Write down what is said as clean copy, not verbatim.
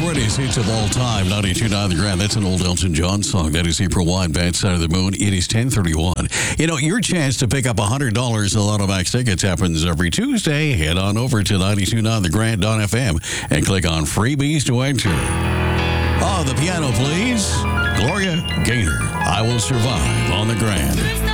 greatest hits of all time, 92.9 The Grand. That's an old Elton John song. That is April Wine, Bad Side of the Moon. It is 10:31. You know, your chance to pick up $100 in Lotto Max tickets happens every Tuesday. Head on over to 92.9 The Grand.fm and click on Freebies to enter. Oh, the piano, please. Gloria Gaynor, I Will Survive on The Grand.